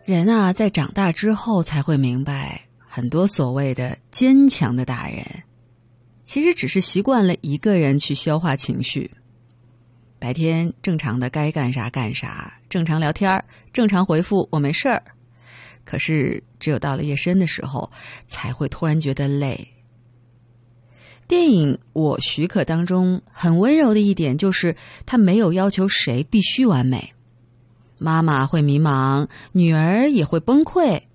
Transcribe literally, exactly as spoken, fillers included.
人啊，在长大之后才会明白，很多所谓的坚强的大人，其实只是习惯了一个人去消化情绪。白天正常的该干啥干啥，正常聊天，正常回复我没事儿。可是只有到了夜深的时候，才会突然觉得累。电影《我许可》当中很温柔的一点就是，他没有要求谁必须完美。妈妈会迷茫，女儿也会崩溃，